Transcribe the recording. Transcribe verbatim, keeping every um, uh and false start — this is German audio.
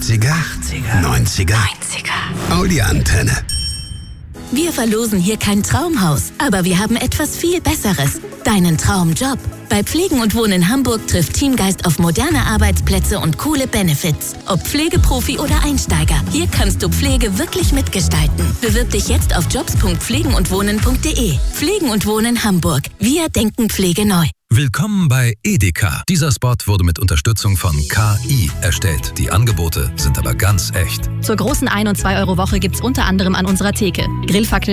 achtziger, neunziger, Audi-Antenne. Wir verlosen hier kein Traumhaus, aber wir haben etwas viel Besseres. Deinen Traumjob. Bei Pflegen und Wohnen Hamburg trifft Teamgeist auf moderne Arbeitsplätze und coole Benefits. Ob Pflegeprofi oder Einsteiger, hier kannst du Pflege wirklich mitgestalten. Bewirb dich jetzt auf jobs punkt pflegen und wohnen punkt de. Pflegen und Wohnen Hamburg. Wir denken Pflege neu. Willkommen bei Edeka. Dieser Spot wurde mit Unterstützung von K I erstellt. Die Angebote sind aber ganz echt. Zur großen ein- und zwei Euro Woche gibt's unter anderem an unserer Theke Grillfackeln